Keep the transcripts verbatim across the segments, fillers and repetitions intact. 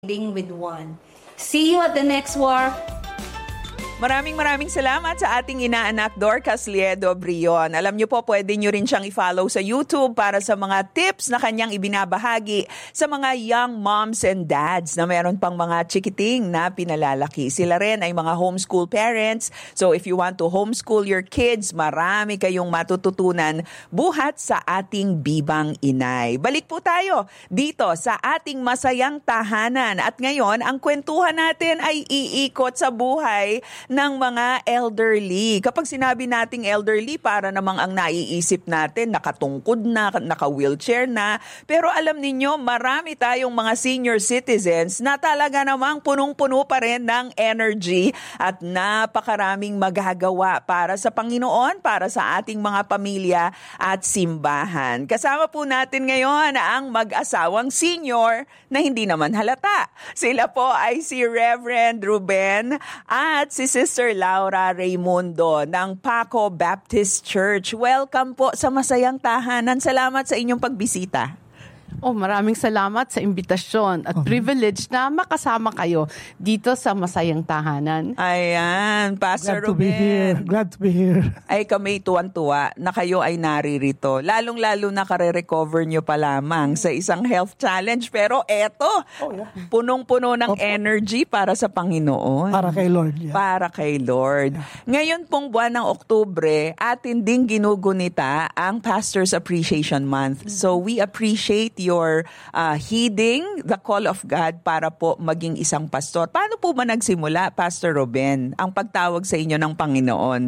with one. See you at the next war. Maraming maraming salamat sa ating inaanak Dorcas Liedo Brion. Alam niyo po, pwede niyo rin siyang i-follow sa YouTube para sa mga tips na kanyang ibinabahagi sa mga young moms and dads na meron pang mga chikiting na pinalalaki. Sila rin ay mga homeschool parents. So if you want to homeschool your kids, marami kayong matututunan buhat sa ating bibang inay. Balik po tayo dito sa ating masayang tahanan. At ngayon, ang kwentuhan natin ay iikot sa buhay ng mga elderly. Kapag sinabi nating elderly, para namang ang naiisip natin, nakatungkod na, naka-wheelchair na. Pero alam ninyo, marami tayong mga senior citizens na talaga namang punong-puno pa rin ng energy at napakaraming magagawa para sa Panginoon, para sa ating mga pamilya at simbahan. Kasama po natin ngayon ang mag-asawang senior na hindi naman halata. Sila po ay si Reverend Ruben at si Sister Laura Raimundo ng Paco Baptist Church. Welcome po sa Masayang Tahanan. Salamat sa inyong pagbisita. Oh, maraming salamat sa imbitasyon at privilege na makasama kayo dito sa Masayang Tahanan. Ayan, Pastor Glad to be here. Ruben. Glad to be here. Ay kami tuwan-tuwa na kayo ay naririto. Lalong-lalo na kare-recover nyo pa lamang sa isang health challenge. Pero eto, Oh, yeah. punong-puno ng Opo. energy para sa Panginoon. Para kay Lord. Yeah. Para kay Lord. Ngayon pong buwan ng Oktubre, atin ding ginugunita ang Pastor's Appreciation Month. So we appreciate your uh, heeding the call of God para po maging isang pastor. Paano po ba nagsimula, Pastor Ruben, ang pagtawag sa inyo ng Panginoon?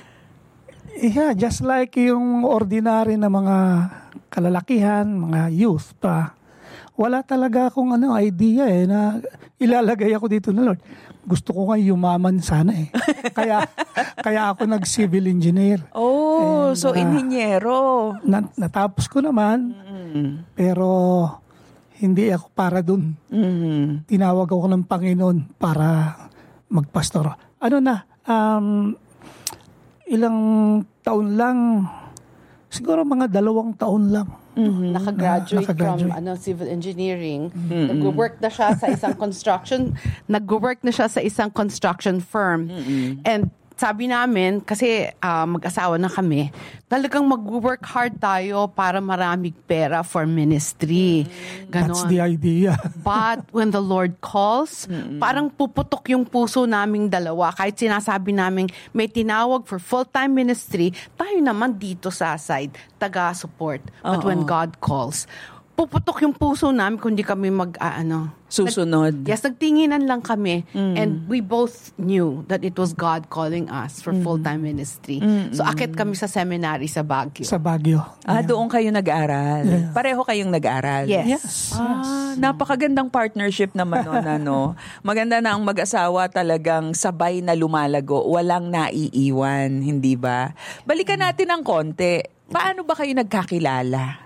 Yeah, just like yung ordinary na mga kalalakihan, mga youth pa. Wala talaga akong ano, idea eh, na ilalagay ako dito na Lord. Gusto ko nga yumaman sana eh. Kaya kaya ako nag-civil engineer. Oh, And, so uh, inhinyero. Na, natapos ko naman, Mm. pero hindi ako para dun. Mm. Tinawag ako ng Panginoon para magpastor. Ano na, um, ilang taon lang, siguro mga dalawang taon lang. Mm-hmm. Nakagraduate, Nakagraduate. from ano civil engineering. Mm-hmm. Nag-work na siya sa isang construction, nag-work na siya sa isang construction firm. Mm-hmm. And sabi namin, kasi uh, mag-asawa na kami, talagang mag-work hard tayo para maraming pera for ministry. Ganon. That's the idea. But when the Lord calls, mm-hmm. parang puputok yung puso naming dalawa. Kahit sinasabi namin may tinawag for full-time ministry, tayo naman dito sa side, taga-support. But Uh-oh. when God calls, puputok yung puso namin kung di kami mag, uh, ano, Susunod. Nag, yes, nagtinginan lang kami. Mm. And we both knew that it was God calling us for mm. full-time ministry. Mm-mm. So, akit kami sa seminary sa Baguio. Sa Baguio. Ah, Yeah. doon kayo nag-aral. Yeah. Pareho kayong nag-aral. Yes. Yes. Ah, napakagandang partnership naman nun, ano. Maganda na ang mag-asawa talagang sabay na lumalago, walang naiiwan, hindi ba? Balikan natin ng konti. Paano ba kayo nagkakilala?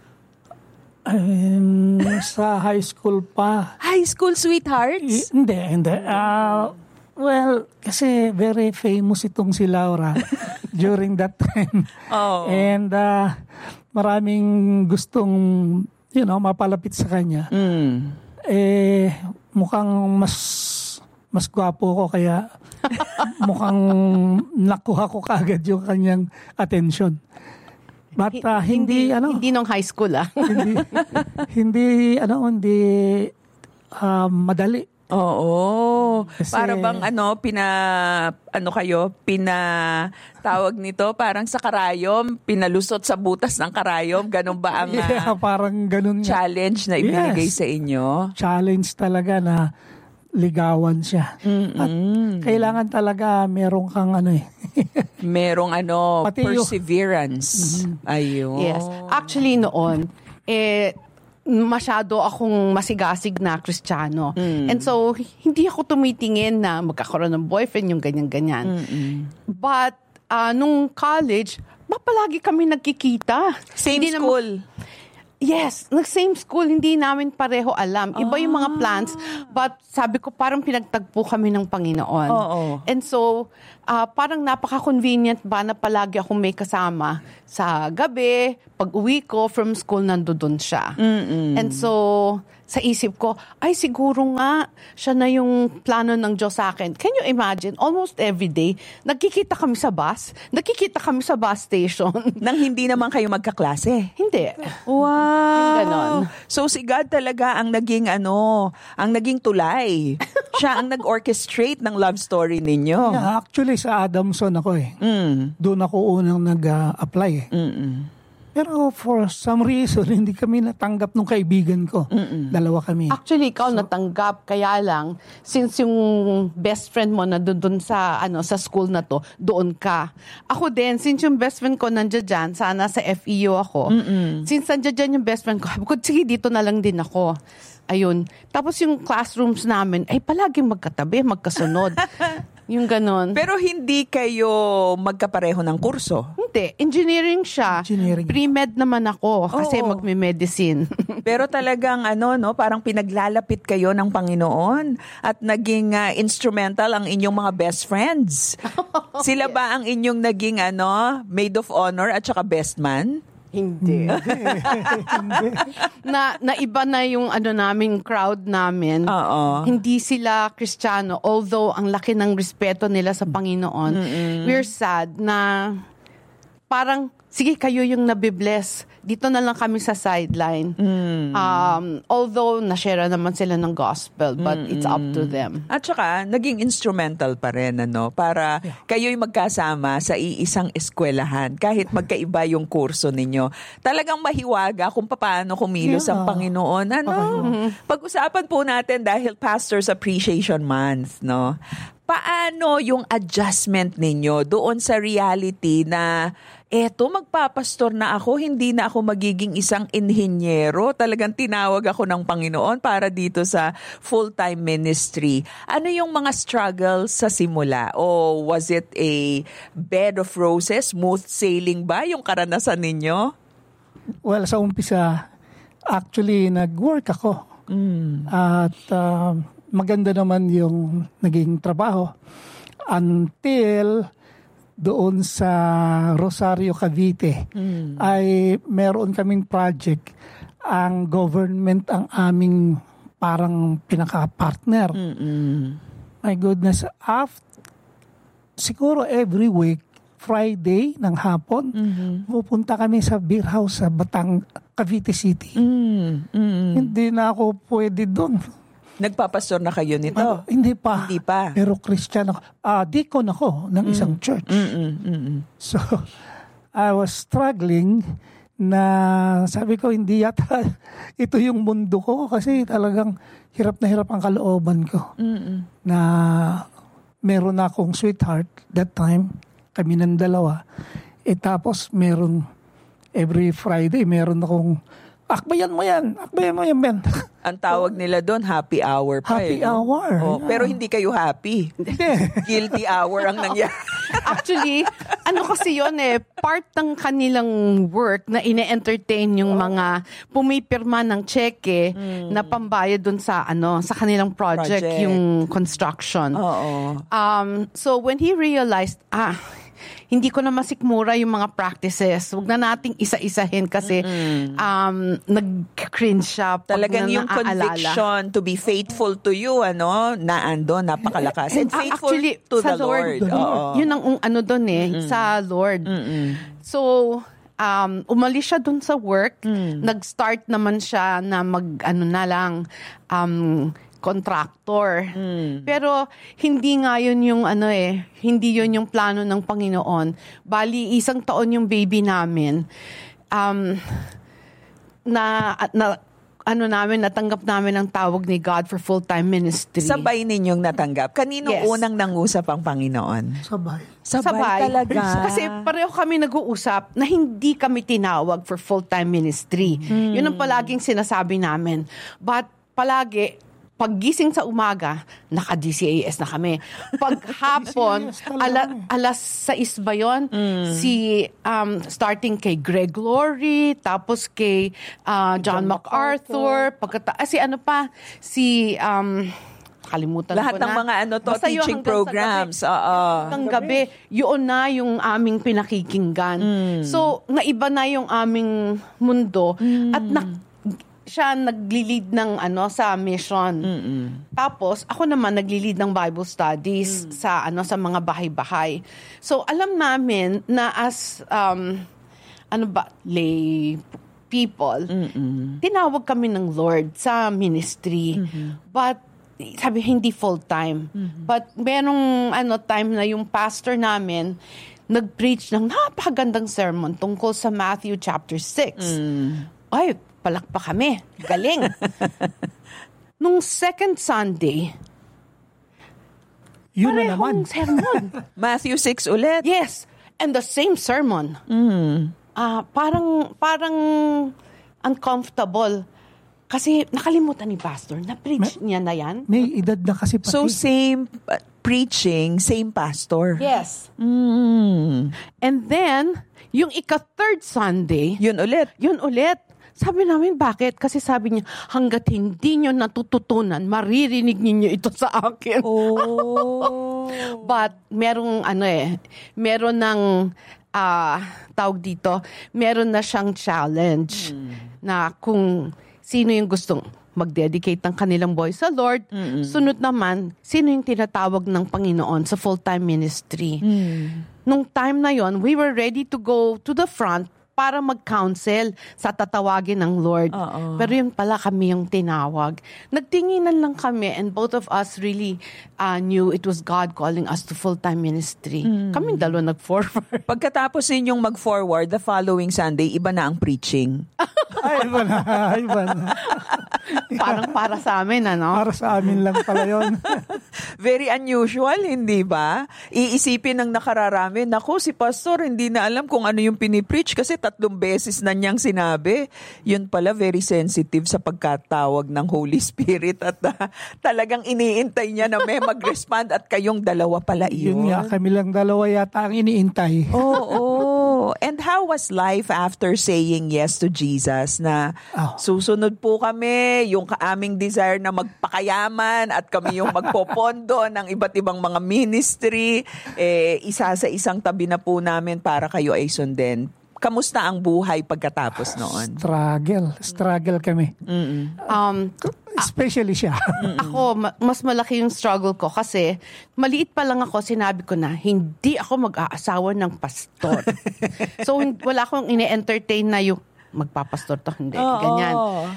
Um, sa high school pa. High school sweethearts? I- hindi, hindi. Ah, well, kasi very famous itong si Laura during that time. Oh. And uh, maraming gustong, you know, mapalapit sa kanya. Mm. Eh, mukhang mas mas gwapo ko kaya mukhang nakuha ko kaagad yung kanyang attention. But uh, hindi, hindi, ano, hindi nung high school, ah. hindi, hindi, ano, hindi uh, madali. Oo. Kasi- Para bang ano, pina, ano kayo, pina, tawag nito, parang sa karayom, pinalusot sa butas ng karayom. Ganun ba ang Yeah, ah, parang ganun nga. challenge na ibinigay Yes. sa inyo? Challenge talaga na ligawan siya. At kailangan talaga meron kang ano eh. Merong ano, Pati yung- perseverance. Ayun. Yes. Actually, noon, eh, masyado akong masigasig na Kristiyano. Mm. And so, hindi ako tumitingin na magkakaroon ng boyfriend, yung ganyan-ganyan. But, uh, nung college, ba palagi kami nagkikita. Same Hindi naman- school. Yes, nag-same school, hindi namin pareho alam. Iba yung mga plans, but sabi ko parang pinagtagpo kami ng Panginoon. Oo. And so, uh, parang napaka-convenient ba na palagi akong may kasama sa gabi, pag uwi ko from school, nandoon siya. Mm-mm. And so, sa isip ko, ay siguro nga, siya na yung plano ng Diyos sa akin. Can you imagine? Almost every day, nagkikita kami sa bus, nagkikita kami sa bus station. Nang hindi naman kayo magkaklase. Hindi. Wow! Yung ganon. So si God talaga ang naging ano, ang naging tulay. Siya ang nag-orchestrate ng love story ninyo. Yeah, actually, sa Adamson ako eh. Mm. Doon ako unang nag-apply eh. Mm-mm. Pero for some reason, hindi kami natanggap ng kaibigan ko. Mm-mm. Dalawa kami. Actually, ikaw natanggap, kaya lang, since yung best friend mo na doon, doon sa, ano, sa school na to, doon ka. Ako din, since yung best friend ko nandiyan dyan, sana sa F E U ako, Mm-mm. since nandiyan dyan yung best friend ko, sabi ko, sige, dito na lang din ako. Ayun. Tapos yung classrooms namin, ay palaging magkatabi, magkasunod. Yung ganon. Pero hindi kayo magkapareho ng kurso. Hindi. Engineering siya. Engineering. Pre-med naman ako kasi Oo. magme-medicine. Pero talagang ano no, parang pinaglalapit kayo ng Panginoon at naging ah, instrumental ang inyong mga best friends. Sila ba ang inyong naging ano, maid of honor at saka best man? Hindi. na naiba na yung ano namin crowd namin. Oo. Hindi sila Kristiyano, although ang laki ng respeto nila sa Panginoon. We're sad na parang sige, kayo yung nabibless. Dito na lang kami sa sideline. Mm. Um, although na-share naman sila ng gospel, but it's up to them. At saka, naging instrumental pa rin, ano, para kayo'y magkasama sa iisang eskwelahan, kahit magkaiba yung kurso ninyo. Talagang mahiwaga kung paano kumilos Yeah. ang Panginoon. Ano? Pag-usapan po natin dahil Pastor's Appreciation Month, no? Paano yung adjustment ninyo doon sa reality na eto, magpapastor na ako, hindi na ako magiging isang inhinyero. Talagang tinawag ako ng Panginoon para dito sa full-time ministry. Ano yung mga struggles sa simula? O was it a bed of roses? Smooth sailing ba yung karanasan ninyo? Well, sa umpisa, actually, nag-work ako. Mm. At uh, maganda naman yung naging trabaho. Until doon sa Rosario, Cavite, Mm. ay meron kaming project. Ang government ang aming parang pinaka-partner. Mm-mm. My goodness, after, siguro every week, Friday ng hapon, Mhm. pupunta kami sa beer house sa Batang, Cavite City. Mm. Mm. Hindi na ako pwede doon. Nagpapastor na kayo nito? Ah, hindi pa. Hindi pa. Pero Christian ako. Ah, deacon ako ng isang church. Mm-mm. Mm-mm. So, I was struggling na sabi ko, hindi yata ito yung mundo ko kasi talagang hirap na hirap ang kalooban ko. Mm-mm. Na meron na akong sweetheart that time, kami ng dalawa. E tapos meron, every Friday, meron akong, akbayan mo yan, akbayan mo yan, Ben. Ang tawag nila doon, happy hour pa Happy eh. no? hour. Oh, Yeah. pero hindi kayo happy. Guilty hour ang nangyari. Actually, ano kasi yun eh, part ng kanilang work na ine-entertain yung mga pumipirma ng cheque na pambayad dun sa ano sa kanilang project, Project. yung construction. Oo. Um, so when he realized, ah, hindi ko na masikmura yung mga practices. Huwag na nating isa-isahin kasi um, nag-cringe siya. Pag Talagang na yung naaalala. conviction to be faithful to you, ano, na ando, napakalakas. And Ah, faithful actually, to sa the Lord. Lord. Oo. Yun ang um, ano doon eh, sa Lord. So, um, umalis siya doon sa work. Nag-start naman siya na mag, ano na lang, um, contractor. Pero hindi nga yun yung ano eh, hindi yun yung plano ng Panginoon. Bali, isang taon yung baby namin. Um, na, na ano namin, natanggap namin ang tawag ni God for full-time ministry. Sabay ninyong natanggap. Kanino Yes. unang nangusap ang Panginoon? Sabay. Sabay, talaga. Kasi pareho kami nag-uusap na hindi kami tinawag for full-time ministry. Yun ang palaging sinasabi namin. But palagi, paggising sa umaga, naka-D C A S na kami. Paghapon, D C A S talaga ala, eh. alas sais ba yun? Si, um, starting kay Greg Laurie, tapos kay uh, John, John MacArthur, pagkata, ah, si ano pa, si, um, kalimutan Lahat ko ng na. mga ano to, Basta yun, teaching hanggang sa programs. gabi. Oo. Hanggang gabi, yun na yung aming pinakikinggan. So, naiba na yung aming mundo. At na, siya nagli-lead ng ano sa mission. Mm-mm. Tapos ako naman nagli-lead ng Bible studies Mm. sa ano sa mga bahay-bahay. So alam namin na as um ano ba lay people, Mm-mm. tinawag kami ng Lord sa ministry. Mm-hmm. But sabi hindi full time. Mm-hmm. But merong ano time na yung pastor namin nag-preach ng napakagandang sermon tungkol sa Matthew chapter six. Mm. Ay, palakpak kami. Galing. Nung second Sunday, Yun na naman. parehong sermon. Matthew six ulit. Yes. And the same sermon. Mm. Ah, parang parang uncomfortable. Kasi nakalimutan ni pastor. Na-preach niya na yan. May edad na kasi pati. So same uh, preaching, same pastor. Yes. Mm. And then, yung ika-third Sunday, Yun ulit. yun ulit. Sabi namin, bakit? Kasi sabi niya, hanggat hindi nyo natututunan, maririnig ninyo ito sa akin. Oh. But, merong ano eh, meron ng, ah, tawag dito, meron na siyang challenge na kung sino yung gustong mag-dedicate ng kanilang buhay sa Lord. Mm-mm. Sunod naman, sino yung tinatawag ng Panginoon sa full-time ministry. Mm. Nung time na yon, we were ready to go to the front para mag-counsel sa tatawagin ng Lord. Oo. Pero yun pala kami yung tinawag. Nagtinginan lang kami and both of us really uh, knew it was God calling us to full-time ministry. Kaming dalawa nag-forward. Pagkatapos ninyong mag-forward, the following Sunday, iba na ang preaching. Ay, iba na. Iba na. Parang para sa amin, ano? Para sa amin lang pala yun. Very unusual, hindi ba? Iisipin ng nakararami, naku, si pastor hindi na alam kung ano yung pinipreach kasi tatlong beses na niyang sinabi. Yun pala, very sensitive sa pagkatawag ng Holy Spirit at uh, talagang iniintay niya na may mag-respond at kayong dalawa pala Yun iyon. nga, kami lang dalawa yata ang iniintay. Oo. Oh, And how was life after saying yes to Jesus na Oh. susunod po kami, yung aming desire na magpakayaman at kami yung magpopondo ng iba't ibang mga ministry, eh, isa sa isang tabi na po namin para kayo ay sundin. Kamusta ang buhay pagkatapos noon? Struggle. Struggle kami. Mm-mm. Um, Especially siya. ako, ma- mas malaki yung struggle ko kasi maliit pa lang ako, sinabi ko na, hindi ako mag-aasawa ng pastor. So, hin- wala akong ine-entertain na yung magpapastor to, hindi, Oo. ganyan.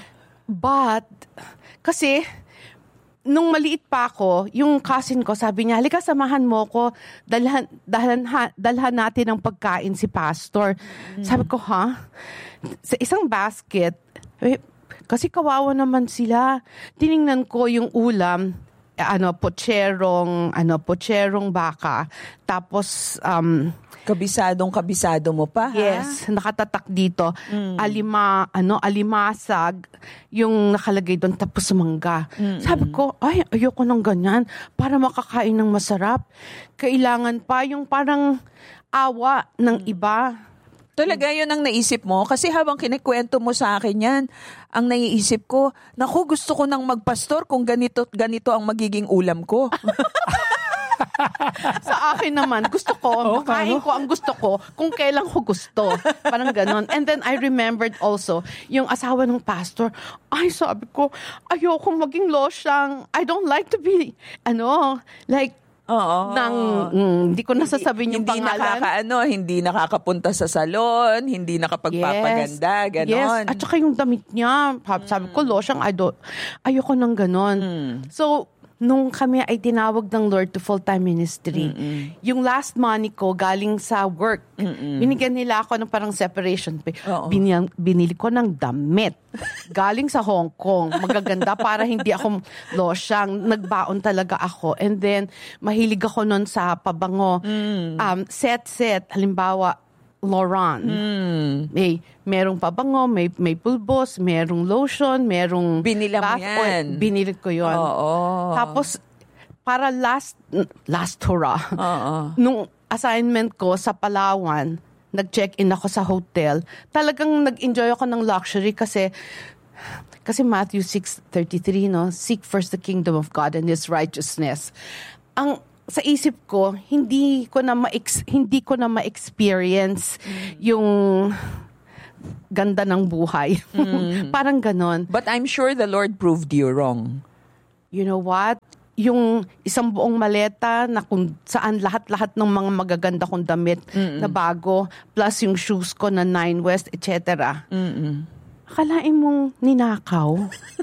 But, kasi, nung maliit pa ako, yung cousin ko, sabi niya, halika, samahan mo ko, dalhan, dalhan, ha, dalhan natin ng pagkain si pastor. Sabi ko, ha? Sa isang basket, eh, kasi kawawa naman sila. Tiningnan ko yung ulam, ano, potserong, ano, potserong baka. Tapos, um, Kabisadong kabisado mo pa, ha? yes, nakatatak dito. Alima, ano, alimasag, yung nakalagay doon, tapos mangga. Sabi ko, ay, ayoko ng ganyan. Para makakain ng masarap. Kailangan pa yung parang awa ng iba. Talaga yun ang naisip mo? Kasi habang kinikwento mo sa akin yan, ang naiisip ko, naku, gusto ko nang magpastor kung ganito, ganito ang magiging ulam ko. Sa akin naman, gusto ko, Oh, makain paano? ko ang gusto ko kung kailan ko gusto. Parang ganon. And then I remembered also, yung asawa ng pastor, ay sabi ko, ayoko maging losyang. I don't like to be, ano, like, Oo. nang, mm, hindi ko nasasabihin yung hindi pangalan. nakakaano, hindi nakakapunta sa salon, hindi nakapagpapaganda, ganon. Yes, at saka yung damit niya, sabi ko, losyang, I don't, ayoko ng ganon. So, nung kami ay tinawag ng Lord to full-time ministry, yung last money ko galing sa work, binigyan nila ako ng parang separation pay. Oo. Binil- binili ko ng damit. Galing sa Hong Kong. Magaganda para hindi ako losyang. Nagbaon talaga ako. And then, mahilig ako nun sa pabango. Um, set-set, halimbawa, Laurent. May merong pabango, may may pulbos, merong lotion, merong Binila mo bath yan. oil. Binili ko 'yon. Oo. Tapos para last last hurrah. Oo. Nung assignment ko sa Palawan, nag-check-in ako sa hotel. Talagang nag-enjoy ako ng luxury kasi kasi Matthew six thirty-three, no, seek first the kingdom of God and His righteousness. Ang sa isip ko, hindi ko na ma hindi ko na ma-experience yung ganda ng buhay. Mm. Parang ganon. But I'm sure the Lord proved you wrong. You know what? Yung isang buong maleta na kung saan lahat-lahat ng mga magaganda kong damit Mm-mm. na bago, plus yung shoes ko na Nine West, et cetera. Mm-mm. Akalain mong ninakaw.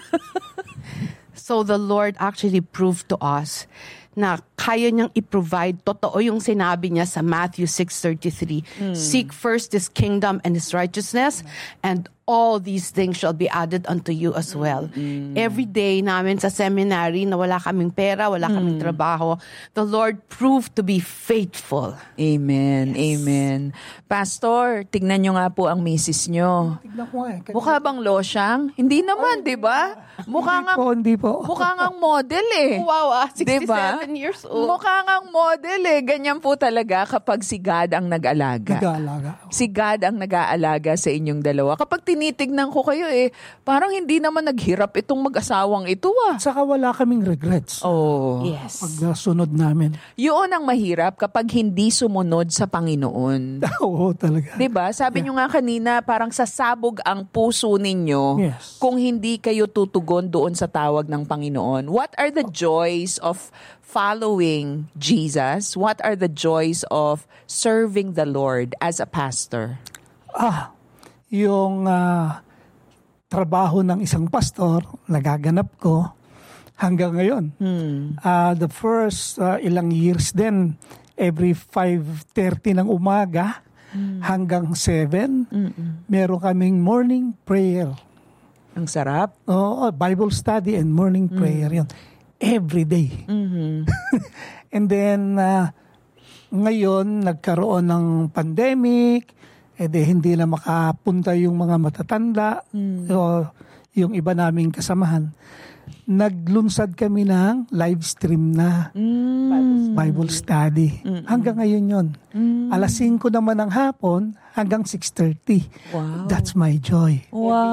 So the Lord actually proved to us na kaya niyang i-provide. Totoo yung sinabi niya sa Matthew six thirty-three. Mm. Seek first His kingdom and His righteousness, and all these things shall be added unto you as well. Mm. Every day namin sa seminary na wala kaming pera, wala kaming mm. trabaho, the Lord proved to be faithful. Amen. Yes. Amen. Pastor, tignan nyo nga po ang misis nyo. Tignan ko eh. Mukha bang losyang? Hindi naman, di ba? Mukha nga, hindi po. Mukha nga model eh. Wow, ah, diba? sixty-seven years old. Mukha nga model eh. Ganyan po talaga kapag si God ang nag-alaga. Nag-aalaga. Si God ang nag-aalaga sa inyong dalawa. Kapag tinitignan ko kayo eh, parang hindi naman naghirap itong mag-asawang ito ah. Saka wala kaming regrets. Oh. Yes. Pag sunod namin. Yun ang mahirap kapag hindi sumunod sa Panginoon. Oo, talaga. Diba? Sabi yeah. nyo nga kanina, parang sasabog ang puso ninyo yes. kung hindi kayo tutugon doon sa tawag ng Panginoon. What are the joys of following Jesus? What are the joys of serving the Lord as a pastor? Ah, yung uh, trabaho ng isang pastor, nagaganap ko hanggang ngayon. Hmm. Uh, the first uh, ilang years din, every five thirty ng umaga hmm. hanggang seven, Mm-mm. meron kaming morning prayer. Ang sarap. Oo, Bible study and morning prayer mm. yun. Every day. Mm-hmm. And then, uh, ngayon, nagkaroon ng pandemic, eh di, hindi na makapunta yung mga matatanda, mm. o yung iba naming kasamahan. Naglunsad kami ng live stream na mm. Bible study. Mm-mm. Hanggang ngayon yun. Mm. alas singko naman ng hapon hanggang six thirty. Wow. That's my joy.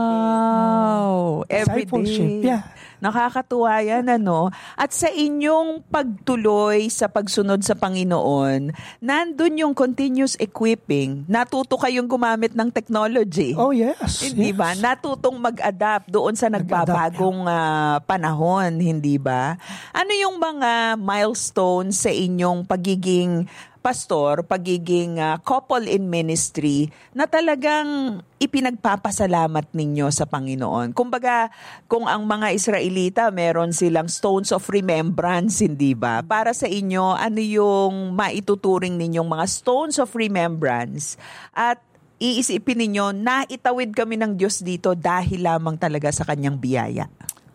Wow. Every Discipleship, day. yeah. Nakakatuwa yan, ano? At sa inyong pagtuloy sa pagsunod sa Panginoon, nandun yung continuous equipping. Natuto kayong gumamit ng technology. Oh, yes. Hindi yes. ba? Natutong mag-adapt doon sa nagbabagong uh, panahon, hindi ba? Ano yung mga milestones sa inyong pagiging pastor, pagiging uh, couple in ministry na talagang ipinagpapasalamat ninyo sa Panginoon? Kumbaga, kung ang mga Israelita meron silang stones of remembrance, hindi ba? Para sa inyo, ano yung maituturing ninyong mga stones of remembrance? At iisipin ninyo, naitawid kami ng Diyos dito dahil lamang talaga sa kanyang biyaya.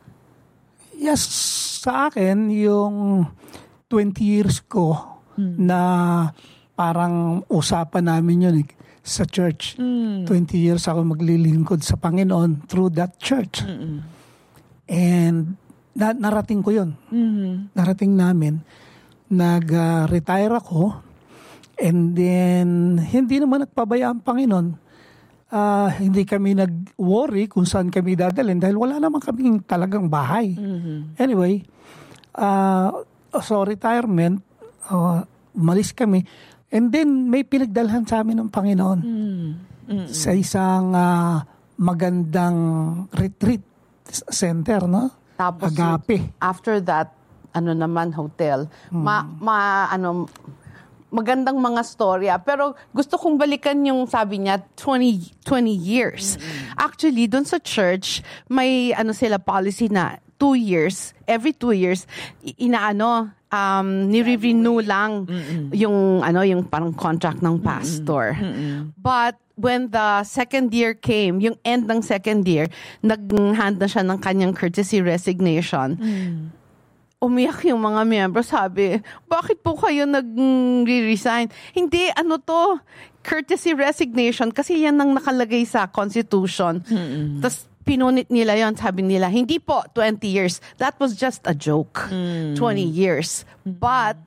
Yes, sa akin, yung twenty years ko, Hmm. na parang usapan namin yun eh, sa church. Hmm. twenty years ako maglilingkod sa Panginoon through that church. Mm-mm. And na- narating ko yun. Mm-hmm. Narating namin. Nag-retire uh, ako and then hindi naman nagpabaya ang Panginoon. Uh, hindi kami nag-worry kung saan kami dadalhin dahil wala naman kaming talagang bahay. Mm-hmm. Anyway, uh, so retirement, Uh, malis kami. And then, may pinagdalhan sa amin ng Panginoon. Mm. Sa isang uh, magandang retreat center, no? Tapos, Agape. After that, ano naman, hotel. Mm. Ma, ma, ano, magandang mga storya. Pero gusto kong balikan yung sabi niya, twenty years. Mm-hmm. Actually, dun sa church, may ano sila policy na two years, every two years, inaano, um, nire-renew lang Mm-mm. yung ano yung parang contract ng pastor. Mm-mm. But when the second year came, yung end ng second year, nag-hand na siya ng kanyang courtesy resignation. Mm. Umiyak yung mga miyembro, sabi, bakit po kayo nag-resign? Hindi, ano to, courtesy resignation, kasi yan ang nakalagay sa Constitution. Tapos, pinunit nila yon, sabi nila, hindi po, twenty years. That was just a joke. Mm. twenty years. But,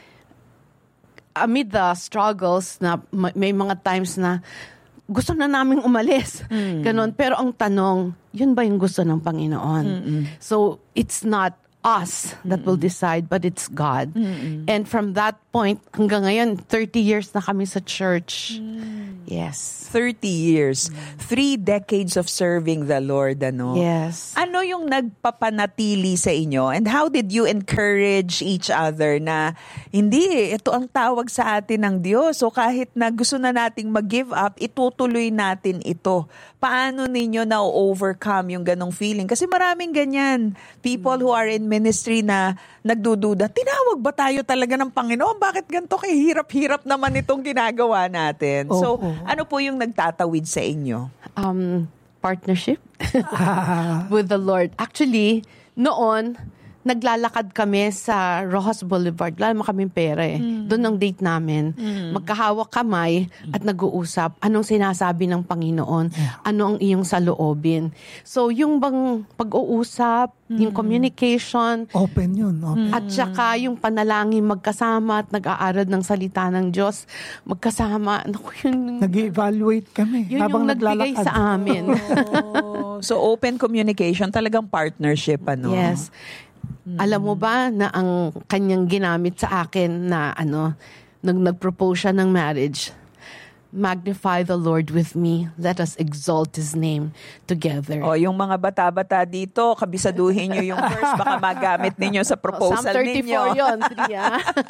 amid the struggles, na may mga times na gusto na naming umalis. Mm. Ganon. Pero ang tanong, yun ba yung gusto ng Panginoon? Mm-mm. So, it's not us that will decide, but it's God. Mm-mm. And from that point, hanggang ngayon, thirty years na kami sa church. Mm. Yes. thirty years. Mm. Three decades of serving the Lord, ano? Yes. Ano yung nagpapanatili sa inyo? And how did you encourage each other na, hindi, ito ang tawag sa atin ng Diyos. So kahit na gusto na nating mag-give up, itutuloy natin ito. Paano ninyo na-overcome yung ganong feeling? Kasi maraming ganyan. People who are in ministry na nagdududa, tinawag ba tayo talaga ng Panginoon? Bakit ganito kay hirap-hirap naman itong ginagawa natin? Oh, so, oh. ano po yung nagtatawid sa inyo? Um, partnership with the Lord. Actually, noon, naglalakad kami sa Rojas Boulevard. Wala naman kaming pera eh. Mm. Doon ang date namin. Mm. Magkahawak kamay at nag-uusap. Anong sinasabi ng Panginoon? Yeah. Ano ang iyong saloobin? So, yung bang pag-uusap, mm. yung communication. Open yun. Open. At saka yung panalangin magkasama at nag-aaral ng salita ng Diyos. Magkasama. Naku, yun, nag-evaluate kami yun habang yung nagbigay naglalakad. sa amin. Oh. So, open communication, talagang partnership, ano? Yes. Mm-hmm. Alam mo ba na ang kanyang ginamit sa akin na ano, nung nag-propose siya ng marriage, magnify the Lord with me. Let us exalt His name together. O, yung mga bata-bata dito, kabisaduhin nyo yung verse, baka magamit ninyo sa proposal Psalm thirty-four ninyo. yun, Tria.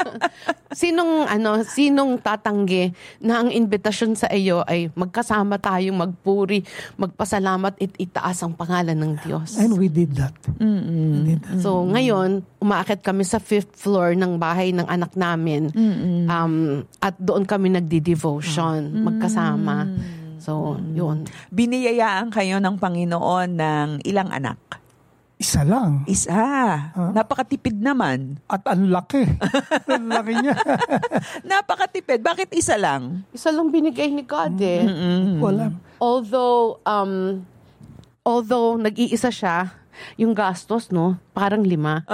sinong, ano, sinong tatanggi na ang invitasyon sa iyo ay magkasama tayong magpuri, magpasalamat at itaas ang pangalan ng Diyos. And we did that. Mm-mm. We did that. So, ngayon, umaakit kami sa fifth floor ng bahay ng anak namin. Um, at doon kami nagdi-devotion, magkasama. So, yun. Biniyayaan kayo ng Panginoon ng ilang anak? Isa lang. Isa. Napakatipid naman. At ang laki. Ang laki niya. Napakatipid. Bakit isa lang? Isa lang binigay ni God eh. Wala. Although, um, although nag-iisa siya, yung gastos, no? Parang lima.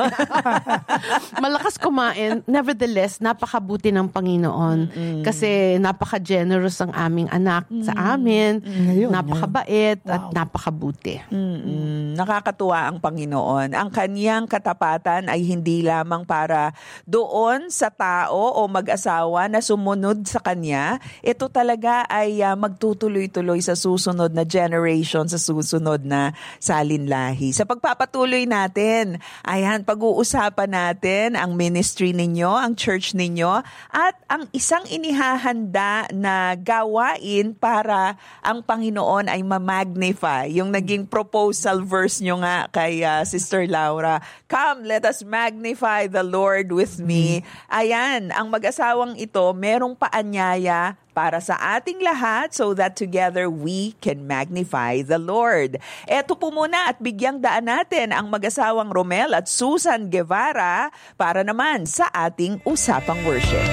Malakas kumain. Nevertheless, napakabuti ng Panginoon. Mm-mm. Kasi napaka-generous ang aming anak mm-hmm. sa amin. Ngayon, napakabait wow. at napakabuti. Mm-mm. Nakakatuwa ang Panginoon. Ang kaniyang katapatan ay hindi lamang para doon sa tao o mag-asawa na sumunod sa Kanya. Ito talaga ay uh, magtutuloy-tuloy sa susunod na generation, sa susunod na salinlahi. Sa pagpapatuloy natin, ayan, pag-uusapan natin ang ministry ninyo, ang church ninyo, at ang isang inihahanda na gawain para ang Panginoon ay ma-magnify. Yung naging proposal verse nyo nga kay uh, Sister Laura, "Come, let us magnify the Lord with me." Ayan, ang mag-asawang ito, merong paanyaya para sa ating lahat so that together we can magnify the Lord. Eto po muna at bigyang daan natin ang mag-asawang Romel at Susan Guevara para naman sa ating Usapang Worship.